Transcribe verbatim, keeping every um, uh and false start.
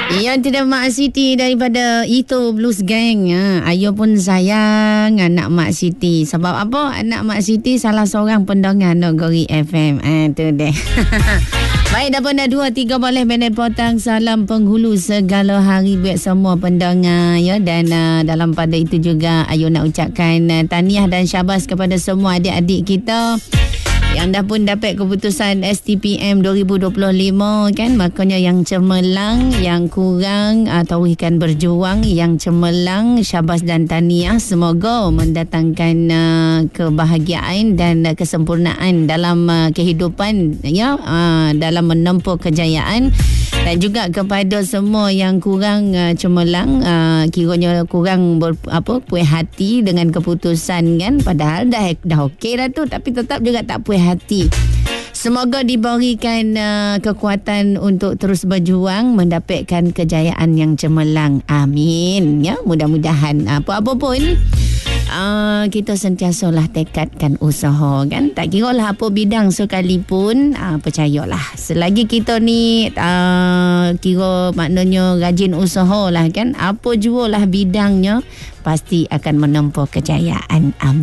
Yang tidak Mak Siti daripada Itu Blues Gang. Ha, Ayu pun sayang anak Mak Siti. Sebab apa? Anak Mak Siti salah seorang pendengar Nagori F M. Ah, tu deh. Baik, dah pun dah dua tiga boleh minit potong. Salam penghulu segala hari buat semua pendengar ya. Dan uh, dalam pada itu juga Ayu nak ucapkan uh, tahniah dan syabas kepada semua adik-adik kita yang dah pun dapat keputusan S T P M dua ribu dua puluh lima kan. Makanya yang cemerlang, yang kurang uh, tauhkan berjuang, yang cemerlang syabas dan tahniah. Semoga mendatangkan uh, kebahagiaan dan uh, kesempurnaan dalam uh, kehidupan ya, uh, dalam menempuh kejayaan. Dan juga kepada semua yang kurang uh, cemerlang, uh, kiranya kurang ber, apa puas hati dengan keputusan kan, padahal dah dah okey dah tu, tapi tetap juga tak puas hati. Semoga diberikan uh, kekuatan untuk terus berjuang mendapatkan kejayaan yang cemerlang. Amin ya, mudah-mudahan apa-apa pun Uh, kita sentiasalah tekadkan usaha kan. Tak kira lah apa bidang sekalipun, uh, percayalah selagi kita ni uh, kira maknanya rajin usaha lah kan, apa jua lah bidangnya pasti akan menempuh kejayaan. Amin.